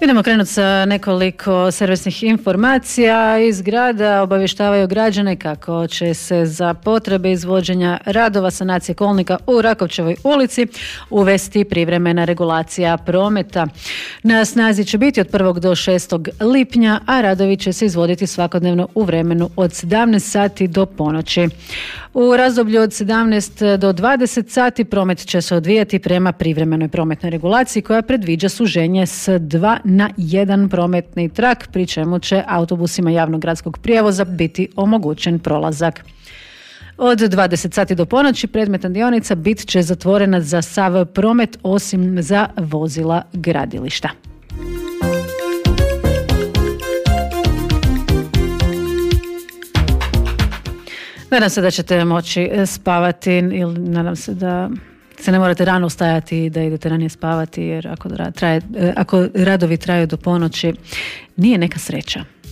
Idemo krenuti sa nekoliko servisnih informacija. Iz grada obavještavaju građane kako će se za potrebe izvođenja radova sanacije kolnika u Rakovčevoj ulici uvesti privremena regulacija prometa. Na snazi će biti od 1. do 6. lipnja, a radovi će se izvoditi svakodnevno u vremenu od 17 sati do ponoći. U razdoblju od 17 do 20 sati promet će se odvijati prema privremenoj prometnoj regulaciji koja predviđa suženje s 2 na 1 prometni trak, pri čemu će autobusima javnog gradskog prijevoza biti omogućen prolazak. Od 20 sati do ponoći predmetna dionica bit će zatvorena za sav promet osim za vozila gradilišta. Nadam se da ćete moći spavati ili nadam se da se ne morate rano ustajati i da idete ranije spavati, jer ako radovi traju do ponoći nije neka sreća.